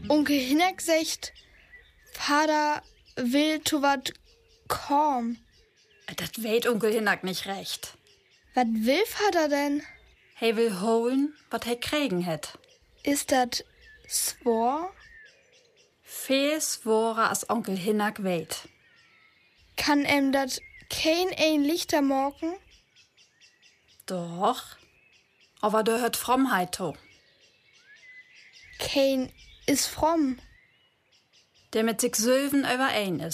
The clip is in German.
Onkel Hinak sagt, Vater will to wat kommen. Das weet Onkel Hinak nicht recht. Was will Vater denn? Hij will holen, wat hij kriegen het. Ist dat swor? Veel sworer als Onkel Hinak weet. Kann dat kein Lichter morgen? Doch, aber der hört Frommheit to. Kein is fromm. Der mit sich Söven überein is.